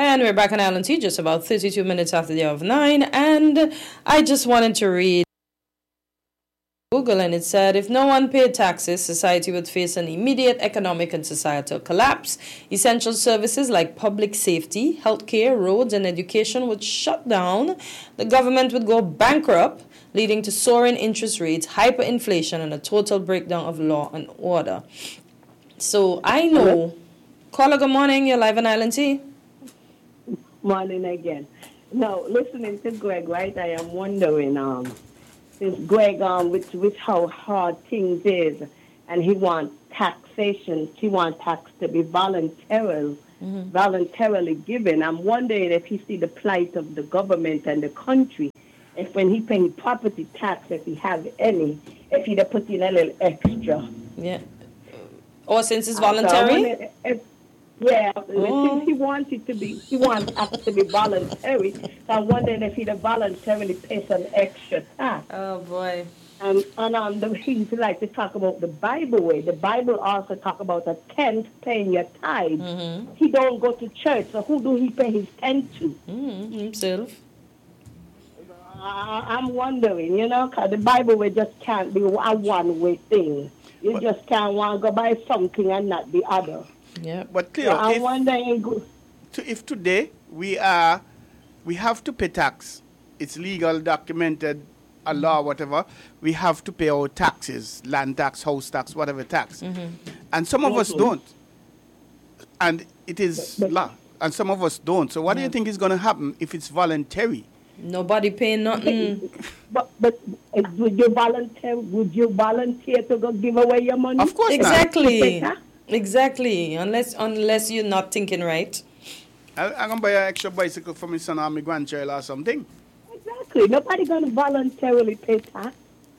And we're back on Island Tea, just about 32 minutes after the hour of 9. And I just wanted to read Google, and it said, if no one paid taxes, society would face an immediate economic and societal collapse. Essential services like public safety, healthcare, roads, and education would shut down. The government would go bankrupt, leading to soaring interest rates, hyperinflation, and a total breakdown of law and order. So I know. Caller, good morning. You're live on Island Tea. Morning again. Now, listening to Greg, right, I am wondering, since Greg, with how hard things is, and he wants taxation, he wants tax to be voluntarily given. I'm wondering if he see the plight of the government and the country, if when he pay property tax, if he have any, if he'd put in a little extra. Yeah. Or since it's voluntary? Since he wants it to be, he wants tax to be voluntary. So I'm wondering if he'd voluntarily pay some extra tax. Oh boy. And he like to talk about the Bible way. The Bible also talk about a tenth paying your tithe. Mm-hmm. He don't go to church, so who do he pay his tenth to? Himself. I'm wondering, because the Bible way just can't be a one-way thing. You just can't want to go buy something and not the other. Yeah, but Cleo, if today we have to pay tax, it's legal, documented, a law, whatever. We have to pay our taxes, land tax, house tax, whatever tax, and some of us don't, and it is law, and some of us don't. So, what do you think is going to happen if it's voluntary? Nobody paying nothing. But would you volunteer? Would you volunteer to go give away your money? Of course exactly. not. Exactly. Unless you're not thinking right. I'm gonna buy an extra bicycle for my son or my grandchild or something. Exactly. Nobody gonna voluntarily pay tax.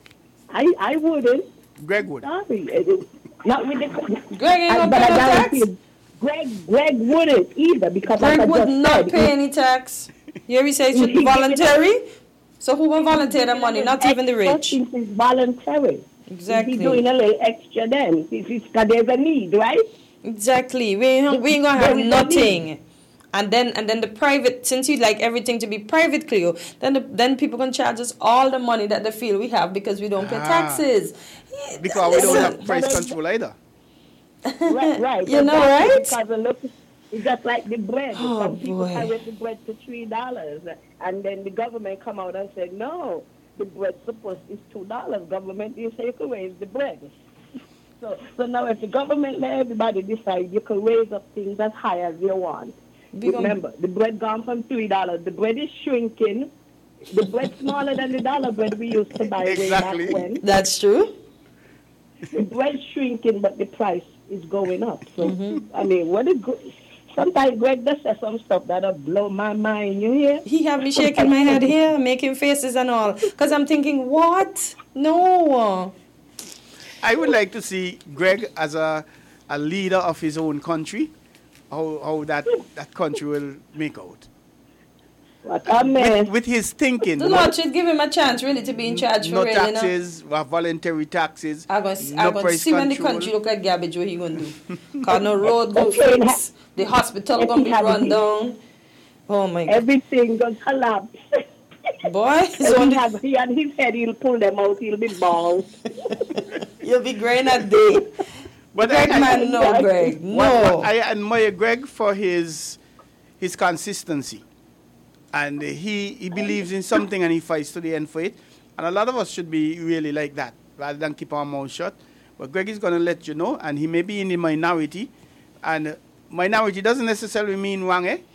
I wouldn't. Greg would. Sorry, not with the. Greg ain't gonna pay no tax. Greg wouldn't either because Greg would not pay any tax. Here he says it should be voluntary. So who will volunteer the money? Not even the rich. It's voluntary. Exactly. He's doing a little extra then. Because there's a need, right? Exactly. We ain't gonna have nothing. And then the private, since you like everything to be private, Cleo, then people can charge us all the money that they feel we have because we don't pay taxes. Because we don't have price control either. Right. You know, right? Because look, it's just like the bread. Some people carry the bread to $3, and then the government come out and say, no, the bread supposed is $2. Government, you say you can raise the bread. So now if the government let everybody decide, you can raise up things as high as you want. Remember, the bread gone from $3. The bread is shrinking. The bread smaller than the dollar bread we used to buy way back when. That's true. The bread shrinking, but the price is going up. So, I mean, sometimes Greg does say some stuff that'll blow my mind. You hear? He have me shaking my head here, making faces and all. Because I'm thinking, what? No. I would like to see Greg as a leader of his own country. How that country will make out. With his thinking. The Lord should give him a chance really to be in charge for no real. Taxes, voluntary taxes. I'm going to see when the country look like garbage what he going to do. Because no road go fix. The hospital going to be run down. Oh my God. Everything going to collapse. Boy. He and his head, he'll pull them out. He'll be bald. You'll be growing a day. But Greg, Greg. No. I admire Greg for his consistency. And he believes in something and he fights to the end for it. And a lot of us should be really like that, rather than keep our mouth shut. But Greg is going to let you know, and he may be in the minority. And minority doesn't necessarily mean wrong, eh?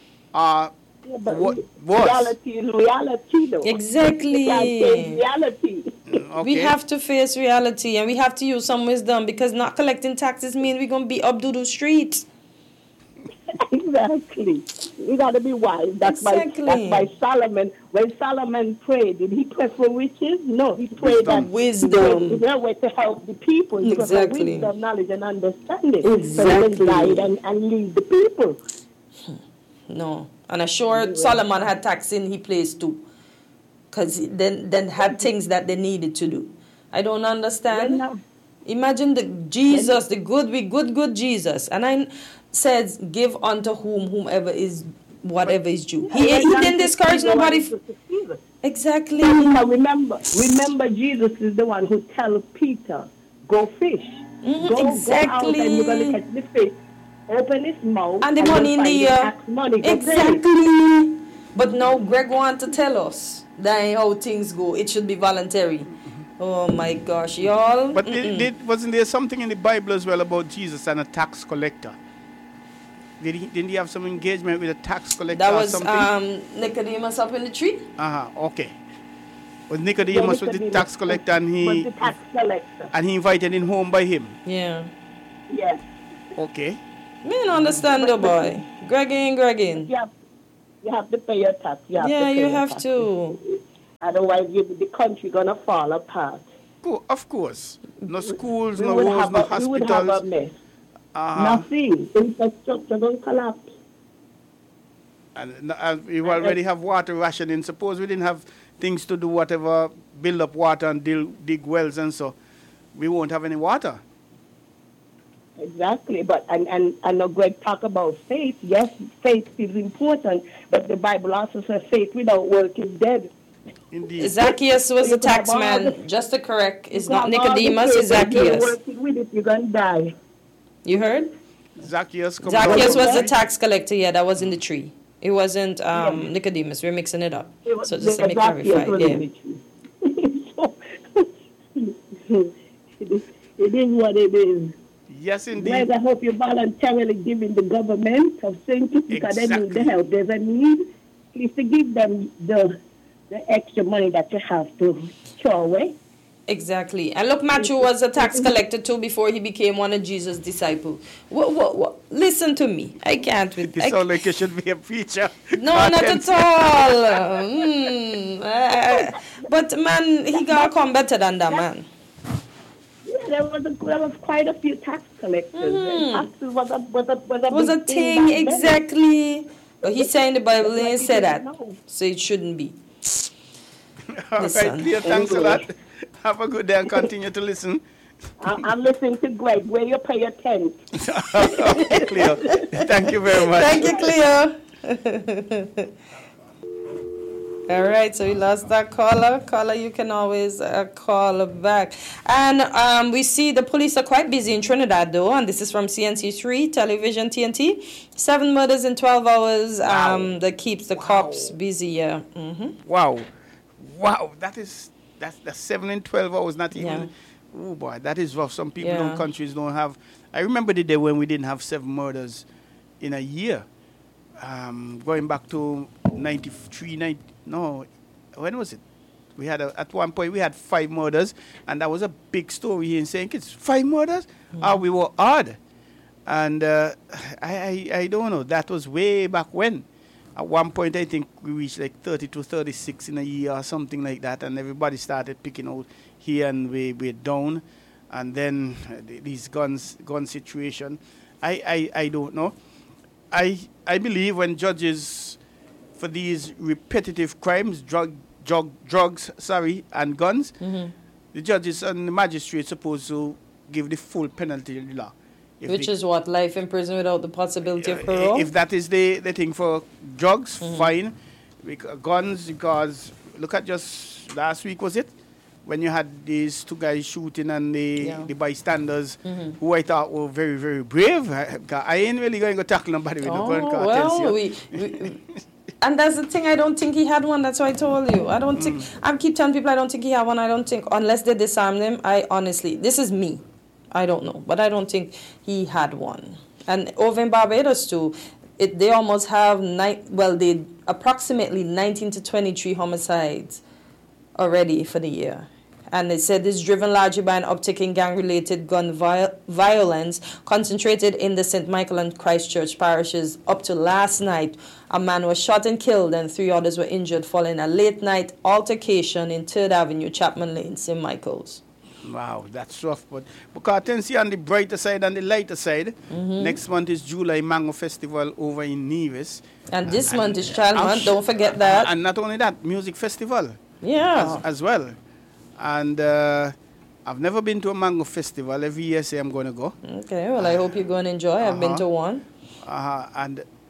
Reality though. Exactly. Reality. Okay. We have to face reality, and we have to use some wisdom, because not collecting taxes means we're going to be up to the street. Exactly. We got to be wise. That's why Solomon, when Solomon prayed, did he pray for riches? No, he prayed that wisdom. He prayed way to help the people. He prayed for wisdom, knowledge, and understanding. Exactly. So he can guide and lead the people. No. And I'm sure Solomon had tax in his place too. Because then had things that they needed to do. I don't understand. Imagine the Jesus, the good Jesus. And I says, give unto whomever is whatever is due. He didn't discourage nobody. Exactly. Remember, Jesus is the one who tells Peter, go fish. Go out and you're going to catch the fish. Open his mouth. And the money in the money. Exactly. But now Greg wants to tell us that ain't how things go. It should be voluntary. Oh my gosh, y'all. But wasn't there something in the Bible as well about Jesus and a tax collector? Didn't he have some engagement with a tax collector? That was or something? Nicodemus up in the tree. Okay. Was Nicodemus with the tax collector and he invited him home by him? Yeah. Yes. Okay. Me don't understand the boy. Gregging. You have to pay your tax. You have to. Otherwise, the country gonna fall apart. Of course. No schools, no roads, no hospitals. We would have a mess. Nothing. Infrastructure don't collapse. And we already have water rationing. Suppose we didn't have things to do, whatever, build up water and dig wells and so, we won't have any water. Exactly, but and I know Greg talk about faith. Yes, faith is important, but the Bible also says faith without work is dead. Indeed. Zacchaeus was a tax man. Just to correct, it's not Nicodemus, it's Zacchaeus. You're going to die. You heard? Zacchaeus was the tax collector, yeah, that was in the tree. It wasn't Nicodemus. We're mixing it up. So just let me clarify. Yeah. It is what it is. Yes, indeed. Guys, I hope you're voluntarily giving the government of St. Kitts because they need the help. There's a need. Please to give them the extra money that you have to throw away. Exactly. And look, Matthew was a tax collector too before he became one of Jesus' disciples. What? Listen to me. I can't with this. It sounds like you should be a preacher. No, not at all. But man, he gotta come better than that, man. Yeah, there was quite a few tax collectors. Taxes was a thing, exactly. But he's saying the Bible didn't say that, so it shouldn't be. All right, Cleo, thanks a lot. Have a good day and continue to listen. I'm listening to Greg. Where you pay your tent? Okay, Cleo. Thank you very much. Thank you, Cleo. All right, so we lost that caller. Caller, you can always call back. And we see the police are quite busy in Trinidad, though, and this is from CNC3, Television TNT. 7 murders in 12 hours that keeps the cops busy, yeah. Wow, that's 7 in 12 hours, not even... Yeah. Oh, boy, that is rough. Some people in countries don't have... I remember the day when we didn't have 7 murders in a year. Going back to 93, when was it? We had at one point we had 5 murders, and that was a big story here in St. Kitts. 5 murders? We were odd. And I don't know. That was way back when. At one point, I think we reached like 30 to 36 in a year or something like that, and everybody started picking out here, and we're down. And then these gun situation, I don't know. I believe when judges for these repetitive crimes, drugs, and guns, the judges and the magistrates supposed to give the full penalty in the law. Which is what? Life in prison without the possibility of parole? If that is the thing for drugs, fine. Guns, because look at just last week, was it? When you had these 2 guys shooting and the bystanders, who I thought were very, very brave. I ain't really going to tackle nobody with the gun cartels. And that's the thing, I don't think he had one. That's what I told you. I don't think, I keep telling people I don't think he had one. I don't think, unless they disarmed him, this is me. I don't know. But I don't think he had one. And over in Barbados too, they almost have, they approximately 19 to 23 homicides already for the year. And they said this is driven largely by an uptick in gang-related gun violence concentrated in the St. Michael and Christchurch parishes. Up to last night, a man was shot and killed and 3 others were injured following a late-night altercation in 3rd Avenue, Chapman Lane, St. Michael's. Wow, that's rough. But because I see on the brighter side and the lighter side, next month is July Mango Festival over in Nevis. And this month is Child Month, don't forget that. And not only that, Music Festival. Yeah. As well. And I've never been to a mango festival. Every year I say I'm going to go. Okay, well, I hope you go and enjoy. I've been to one. And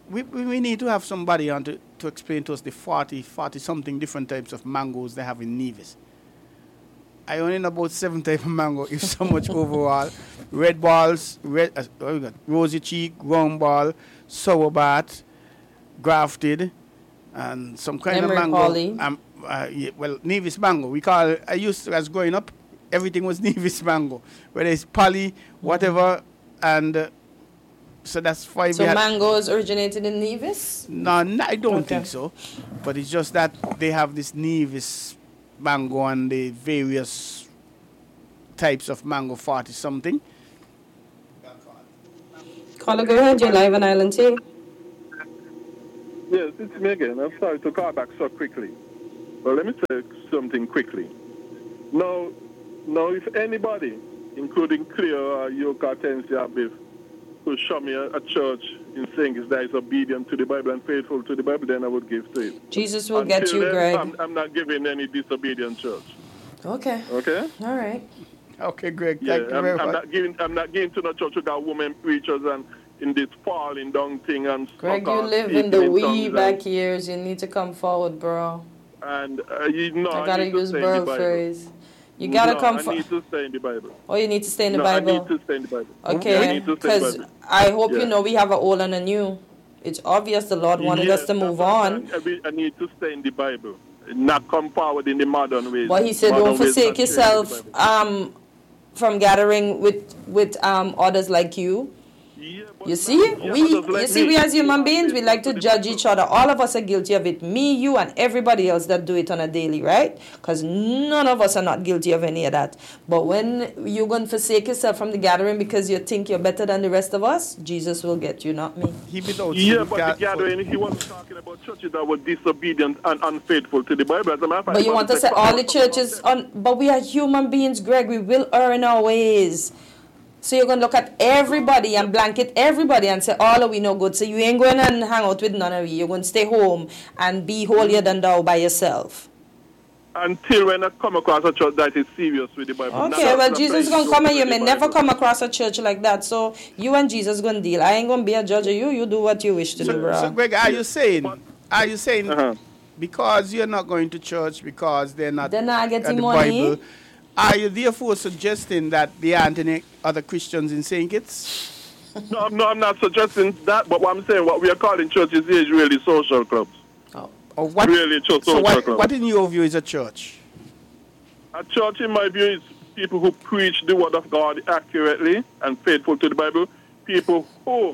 we need to have somebody on to explain to us the 40 something different types of mangoes they have in Nevis. I only know about 7 types of mango, if so much overall. Red balls, rosy cheek, round ball, sour bat, grafted, and some kind of mango. Nevis mango. I used to, as growing up, everything was Nevis mango. Whether it's Polly, whatever, and so that's why So mangoes originated in Nevis? No, I don't think so. But it's just that they have this Nevis mango and the various types of mango 40 something. Caller, go ahead. You're live on Island Tea. Yes, it's me again. I'm sorry to call back so quickly. But let me say something quickly. Now, if anybody, including Cleo or Yoka, Tensia, Biff, could show me a church in St. Kitts that is obedient to the Bible and faithful to the Bible, then I would give to it. Jesus will get you, Greg. I'm not giving any disobedient church. Okay. Okay? All right. Okay, Greg. Yeah, Thank you very much. I'm not giving to no church who got women preachers and in this falling down thing and Greg, you live in the wee back years. You need to come forward, bro. And I gotta use Burl phrase. You gotta come forward. I need to stay in the Bible. Oh, you need to stay in the Bible? I need to stay in the Bible. Okay, because I hope you know we have an old and a new. It's obvious the Lord wanted us to move on. I need to stay in the Bible, not come forward in the modern ways. But he said, don't forsake yourself from gathering with others like you. Yeah, you see, we as human beings, we like to judge each other. All of us are guilty of it. Me, you, and everybody else that do it on a daily, right? Because none of us are not guilty of any of that. But when you're going to forsake yourself from the gathering because you think you're better than the rest of us, Jesus will get you, not me. But the gathering, he wasn't talking about churches that were disobedient and unfaithful to the Bible. As a matter of fact, but you want to say all the churches, but we are human beings, Greg. We will err in our ways. So you're going to look at everybody and blanket everybody and say, all of we no good. So you ain't going and hang out with none of you. You're going to stay home and be holier than thou by yourself. Until when I come across a church that is serious with the Bible. Okay, well, Jesus is going to come and you may never come across a church like that. So you and Jesus going to deal. I ain't going to be a judge of you. You do what you wish to do, bro. So, Greg, are you saying because you're not going to church because they're not getting the money? Bible, are you therefore suggesting that there aren't any other Christians in St. Kitts? No, I'm not suggesting that. But what I'm saying, what we are calling churches here is really social clubs. What? Really social clubs. What in your view is a church? A church, in my view, is people who preach the word of God accurately and faithful to the Bible. People who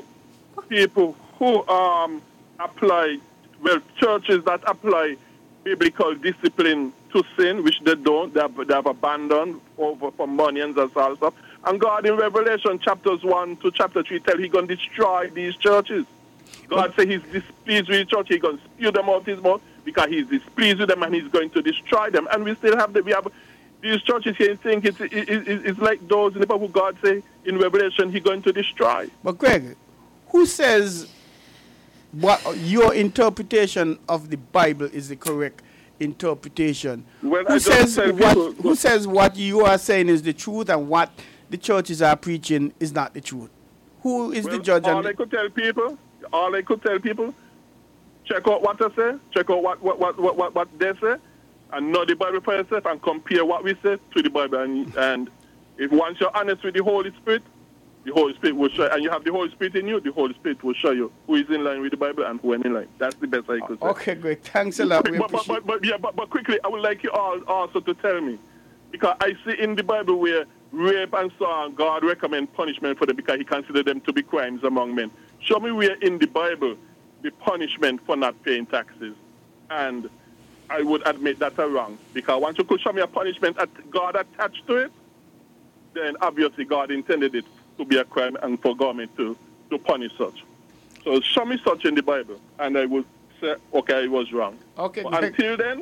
apply, churches that apply biblical discipline to sin, which they don't. They have abandoned for money and that sort of stuff. And God in Revelation chapters 1 to chapter 3 tell He's going to destroy these churches. God said He's displeased with the church. He's going to spew them out His mouth because He's displeased with them and He's going to destroy them. And we still have these churches here in St. Kitts. It's like those in the Bible God say in Revelation He's going to destroy. But Greg, who says what your interpretation of the Bible is the correct interpretation? Well, who says what you are saying is the truth and what the churches are preaching is not the truth? Who is the judge? All I could tell people, check out what I say, check out what they say, and know the Bible for yourself and compare what we say to the Bible. And if once you're honest with the Holy Spirit will show you, and you have the Holy Spirit in you, the Holy Spirit will show you who is in line with the Bible and who ain't in line. That's the best I could say. Okay, great. Thanks a lot. But quickly, I would like you all also to tell me, because I see in the Bible where rape and so on, God recommend punishment for them because He considered them to be crimes among men. Show me where in the Bible the punishment for not paying taxes. And I would admit that are wrong. Because once you could show me a punishment God attached to it, then obviously God intended it to be a crime and for government to punish such. So show me such in the Bible, and I would say, okay, I was wrong. Okay. Until then,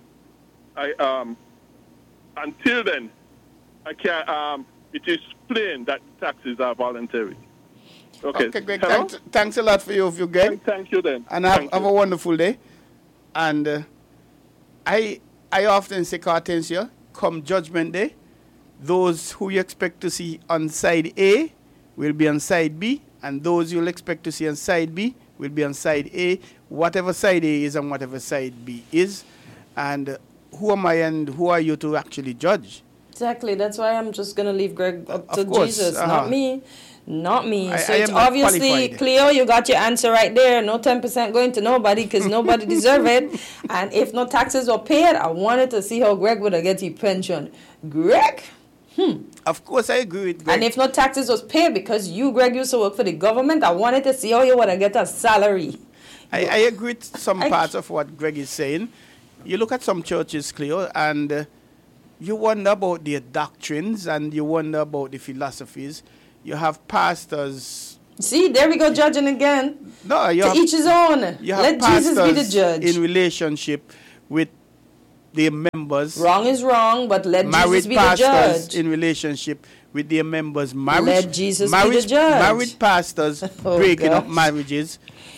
I can't. It is plain that taxes are voluntary. Okay, Greg. Thanks a lot for your view, Greg. Thank you, then. And have a wonderful day. And I often say, Cartensia, come Judgment Day, those who you expect to see on side A will be on side B, And those you'll expect to see on side B will be on side A, whatever side A is and whatever side B is. And who am I and who are you to actually judge? Exactly. That's why I'm just going to leave Greg up to course, Jesus, not me. Not me. So I it's am not obviously, qualified. Cleo, you got your answer right there. No 10% going to nobody because nobody deserve it. And if no taxes were paid, I wanted to see how Greg would have get his pension. Greg? Of course, I agree with Greg. And if no taxes was paid because you, Greg, used to work for the government, I wanted to see how you would have get a salary. I agree with some parts of what Greg is saying. You look at some churches, Cleo, and you wonder about their doctrines and you wonder about the philosophies. You have pastors. See, there we go judging again. No, you to have, each his own. you have Let Jesus be the judge. in relationship with their members. Wrong is wrong, but let Jesus be the judge. In relationship with their members. Let Jesus be the judge. Married pastors breaking up marriages.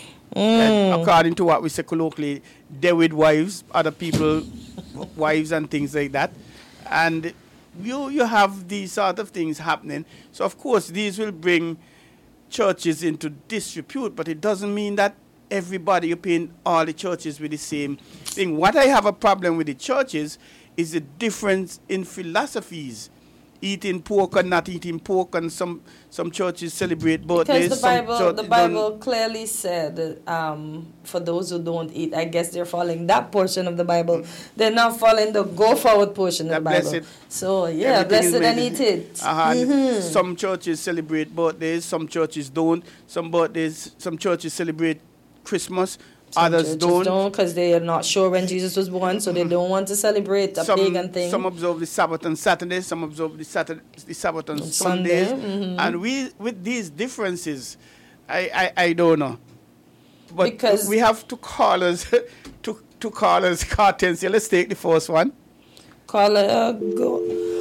According to what we say colloquially, they're with wives, other people, wives and things like that. And you have these sort of things happening. So, of course, these will bring churches into disrepute, but it doesn't mean that everybody, you're paying all the churches with the same thing. What I have a problem with the churches is the difference in philosophies. Eating pork and not eating pork, and some churches celebrate birthdays. Because the Bible clearly said, for those who don't eat, I guess they're following that portion of the Bible. They're not following the go forward portion of the Bible. Blessed. So yeah, blessed and eat it. Some churches celebrate birthdays, some churches don't. Some churches celebrate Christmas. Others don't because they are not sure when Jesus was born, so they don't want to celebrate a pagan thing. Some observe the Sabbath on Saturday, some observe the Sabbath on Sundays. And with these differences, I don't know. But because we have two callers, two callers, Cartensia. Let's take the first one. Caller, go.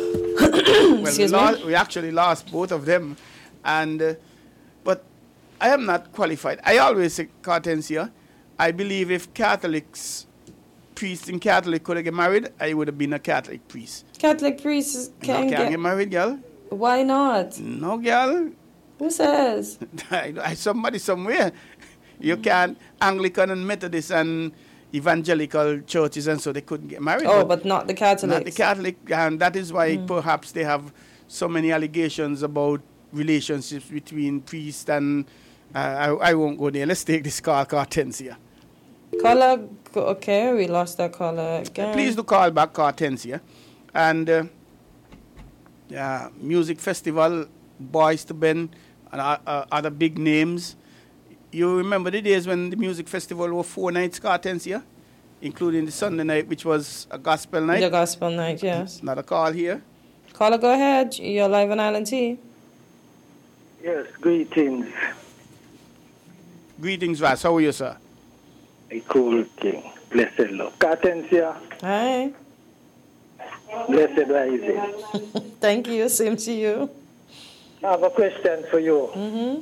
We actually lost both of them, and but I am not qualified. I always say, Cartensia, I believe if priests in Catholic could have get married, I would have been a Catholic priest. Catholic priests can't get married, girl. Why not? No, girl. Who says? Somebody somewhere. You can't. Anglican and Methodist and evangelical churches, and so they couldn't get married. Oh, but not the Catholics. Not the Catholic, and that is why perhaps they have so many allegations about relationships between priests and. I won't go there. Let's take this call, Cartensia. Caller, okay, we lost that caller again. Please do call back, Cartensia. And music festival, Boys to Ben, and other big names. You remember the days when the music festival were 4 nights, Cartensia, including the Sunday night, which was a gospel night. The gospel night, yes. Another call here. Caller, go ahead. You're live on Island T. Yes, greetings. Greetings, Ras. How are you, sir? A cool king. Blessed love. Cartensia. Hi. Blessed rising. Thank you. Same to you. I have a question for you.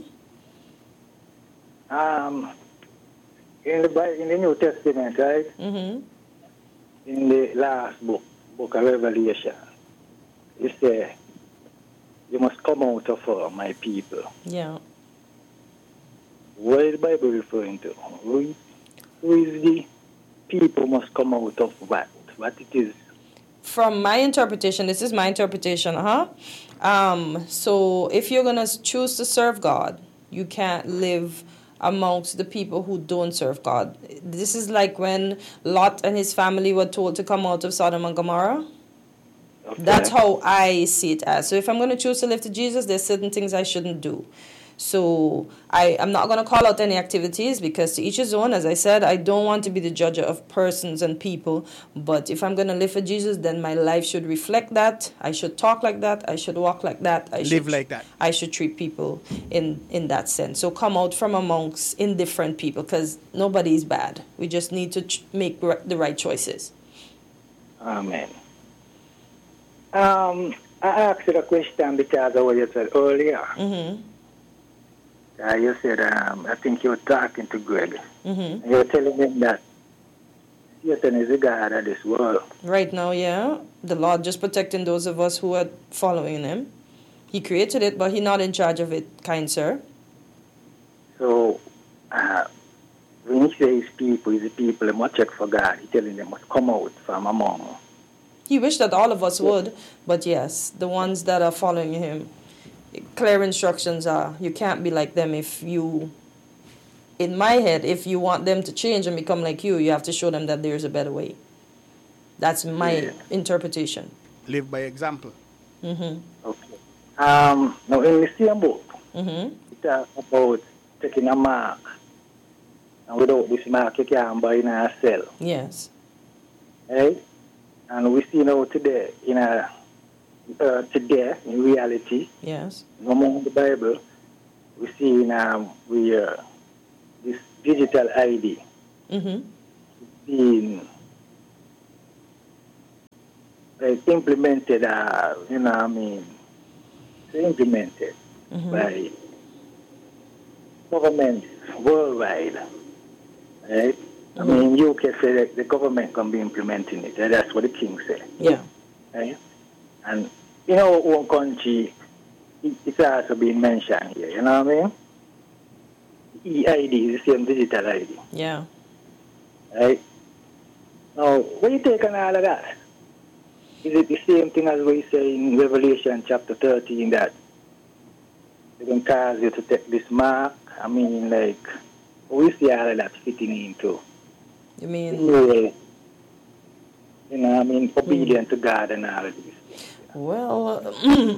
In the New Testament, right? In the last book of Revelation, it says, you must come out of her, my people. Yeah. What is the Bible referring to? Who is the people must come out of what? What it is? From my interpretation, this is my interpretation, so if you're going to choose to serve God, you can't live amongst the people who don't serve God. This is like when Lot and his family were told to come out of Sodom and Gomorrah. Okay. That's how I see it as. So if I'm going to choose to live to Jesus, there's certain things I shouldn't do. So I'm not going to call out any activities because to each his own. As I said, I don't want to be the judge of persons and people. But if I'm going to live for Jesus, then my life should reflect that. I should talk like that. I should walk like that. I should live like that. I should treat people in that sense. So come out from amongst indifferent people because nobody is bad. We just need to make the right choices. Amen. I asked you a question because of what you said earlier. You said, I think you were talking to Greg. And you were telling him that Satan is the God of this world. Right now, yeah. The Lord just protecting those of us who are following him. He created it, but he's not in charge of it, kind sir. So, when he says people, it's the people that must check for God. He's telling them must come out from among them. He wished that all of us would, but yes, the ones that are following him, clear instructions are, you can't be like them. If you, in my head, if you want them to change and become like you have to show them that there's a better way. That's my interpretation. Live by example. Mm-hmm. Okay. Now, in the same book, Mm-hmm. it talks about taking a mark. And without this mark, you can't buy in a sell. Yes. Right? And we see now today, today, in reality, Yes. no more in the Bible, we see this digital ID Mm-hmm. being implemented, implemented Mm-hmm. by governments worldwide, right? I mean, UK say that the government can be implementing it. That's what the king said. Yeah. Right? And in our own country, it's also been mentioned here. You know what I mean? EID is the same digital ID. Yeah. Right? Now, what you take on all of that? Is it the same thing as we say in Revelation chapter 13 that they can cause you to take this mark? I mean, like, we see all of that fitting into. You mean? Obedient to God and all of this. Well,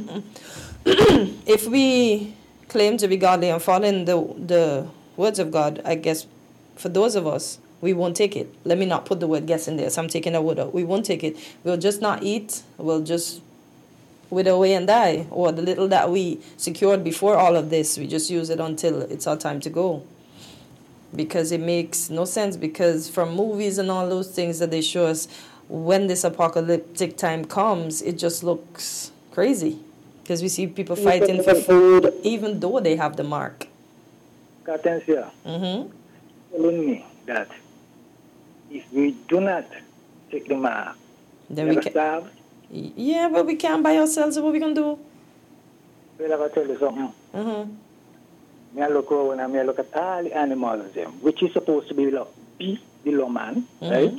if we claim to be godly and following the words of God, I guess for those of us, we won't take it. Let me not put the word guess in there. So I'm taking a word out. We won't take it. We'll just not eat. We'll just wither away and die. Or the little that we secured before all of this, we just use it until it's our time to go. Because it makes no sense. Because from movies and all those things that they show us, when this apocalyptic time comes, it just looks crazy. Because we see people fighting for food, even though they have the mark. Catencia, telling me that if we do not take the mark, then we can starve. Yeah, but we can't buy ourselves. So what we gonna do? Well, I gotta tell you something. I look around and I look at all the animals, them, which is supposed to be below man, right?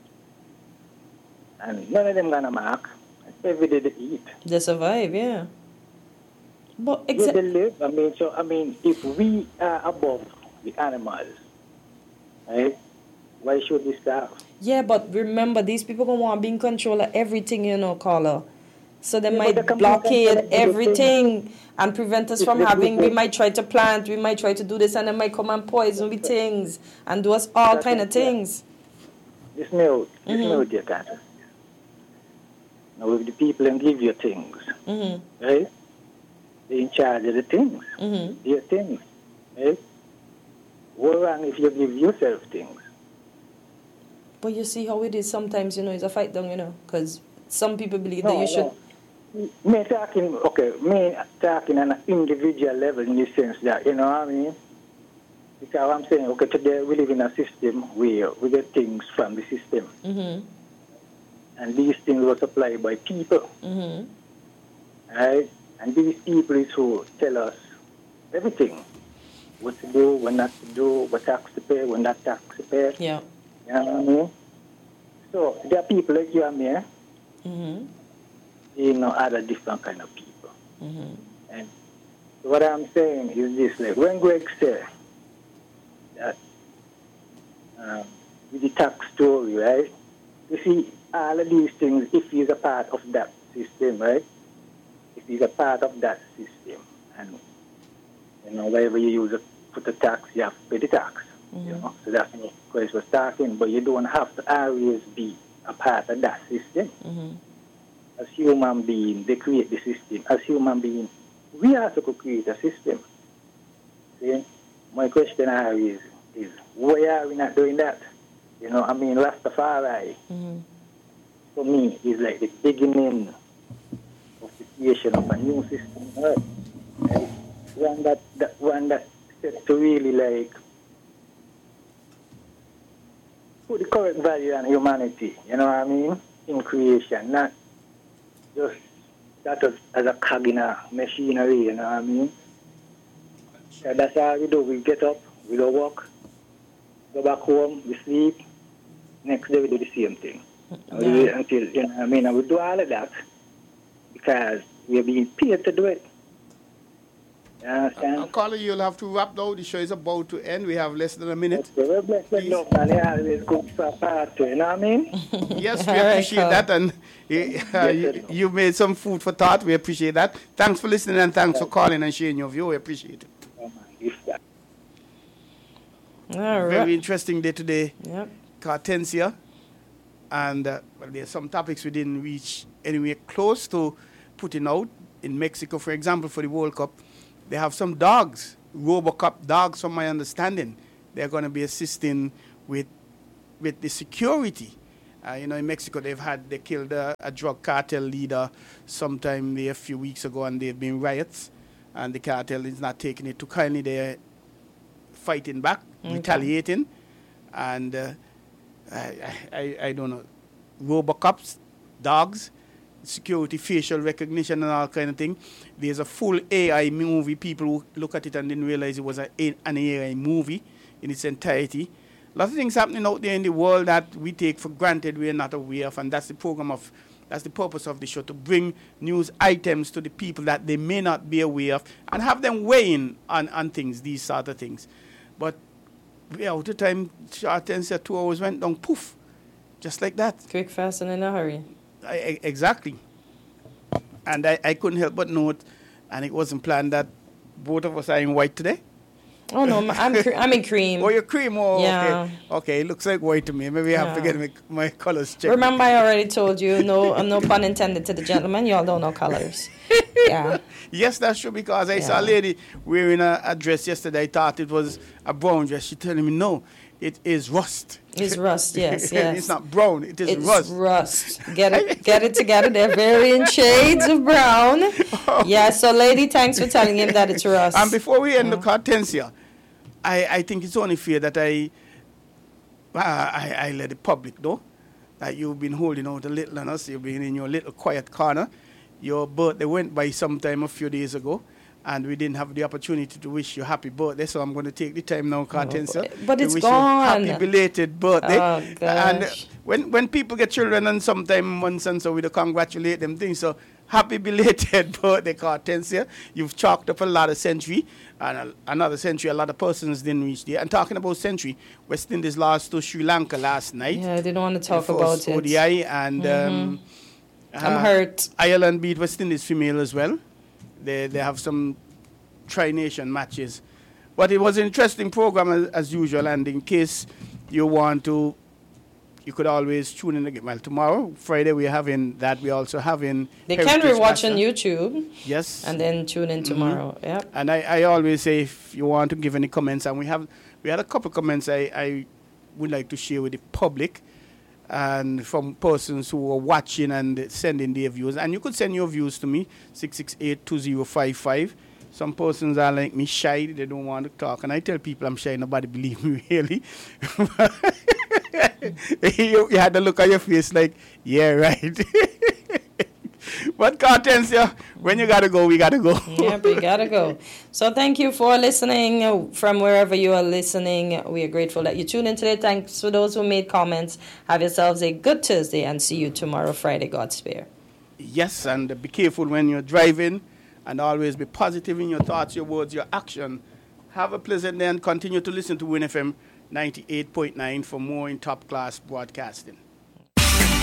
And none of them gonna mark. Every day they eat. They survive, yeah. But they live. I mean, if we are above the animals, right? Why should we starve? Yeah, but remember, these people gonna want to be in control of everything, Carla. So they might blockade everything and prevent us from having. We might try to plant, we might try to do this, and they might come and poison with things and do us all kind of things. This milk, dear country. Now, if the people and give you things, right? They're in charge of the things, their things, right? What's wrong if you give yourself things? But you see how it is sometimes, it's a fight down, because some people believe that you should. Me talking on an individual level in the sense that, you know what I mean? Because I'm saying, okay, today we live in a system where we get things from the system. And these things were supplied by people. Right? And these people is who tell us everything. What to do, what not to do, what tax to pay, what not tax to pay. Yeah. You know what I mean? So there are people like you and me, other different kind of people. And what I'm saying is this, like when Greg said that with the tax story, right? You see, all of these things, if he's a part of that system, right? If he's a part of that system, and, wherever you use it, put the tax, you have to pay the tax. So that's what Chris was talking, but you don't have to always be a part of that system. As human beings, they create the system. As human beings, we also could create a system. See? My question is why are we not doing that? Rastafari, for me, is like the beginning of the creation of a new system. Right? One that sets to really like put the correct value on humanity, in creation, not just that as a cog in a machinery, So that's all we do. We get up, we go work, go back home, we sleep. Next day we do the same thing. And we wait until, and we do all of that because we're being paid to do it. You understand? Carla, you'll have to wrap now. The show is about to end. We have less than a minute. Okay, we're blessed enough, man. They always good for a party, you know what I mean? Yes, we appreciate that. And you made some food for thought. We appreciate that. Thanks for listening and thanks for calling and sharing your view. We appreciate it. All right. Very interesting day today. Yep. Cartencia. And well, there's some topics we didn't reach anywhere close to putting out. In Mexico, for example, for the World Cup, they have some dogs, RoboCop dogs, from my understanding. They're going to be assisting with the security. In Mexico, they killed a drug cartel leader sometime there a few weeks ago, and there have been riots, and the cartel is not taking it too kindly. They're fighting back, retaliating, and I don't know, RoboCops, dogs, security, facial recognition, and all kind of thing. There's a full AI movie. People who look at it and didn't realize it was an AI movie in its entirety. A lot of things happening out there in the world that we take for granted, we're not aware of, and that's the purpose of the show, to bring news items to the people that they may not be aware of and have them weigh in on things, these sort of things. But we're out of time. Short 2 hours went down, poof, just like that. Quick, fast, and in a hurry. Exactly. And I couldn't help but note, and it wasn't planned, that both of us are in white today. Oh, no, I'm in cream. Oh, you're cream? Oh, yeah. Okay. Okay, it looks like white to me. Maybe I have to get my colors checked. Remember, I already told you, no pun intended to the gentleman, y'all don't know colors. Yeah. Yes, that's true, because I saw a lady wearing a dress yesterday. I thought it was a brown dress. She telling me, no, it is rust. It's rust, yes, yes. It's not brown, it's rust. It's rust. Get it together. They're varying shades of brown. Yeah, so lady, thanks for telling him that it's rust. And before we end the Cartencia, I think it's only fair that I let the public know that you've been holding out a little on us. You've been in your little quiet corner. Your birthday went by sometime a few days ago, and we didn't have the opportunity to wish you happy birthday, so I'm going to take the time now, Cartencia, but it's to wish gone. you happy belated birthday. Oh, gosh. And when people get children, and sometime months and so, we do congratulate them things. So happy belated birthday, Cartencia. You've chalked up a lot of century, and another century a lot of persons didn't reach there. And talking about century, West Indies lost to Sri Lanka last night. Yeah, I didn't want to talk about it. ODI, and I'm hurt. Ireland beat West Indies female as well. They have some tri-nation matches. But it was an interesting program as usual, and in case you want to, you could always tune in again. Well, tomorrow, Friday, we're having that. We're also having... They can rewatch on YouTube. Yes. And then tune in tomorrow. Yep. And I always say, if you want to give any comments, and we had a couple comments I would like to share with the public, and from persons who are watching and sending their views. And you could send your views to me, 668-2055. Some persons are like me, shy. They don't want to talk. And I tell people I'm shy. Nobody believe me, really. you had to look at your face like, yeah, right. But Cartencia, when you got to go, we got to go. Yep, we got to go. So thank you for listening from wherever you are listening. We are grateful that you tuned in today. Thanks for those who made comments. Have yourselves a good Tuesday, and see you tomorrow, Friday, God spare. Yes, and be careful when you're driving, and always be positive in your thoughts, your words, your action. Have a pleasant day, and continue to listen to WinFM 98.9 for more in top-class broadcasting.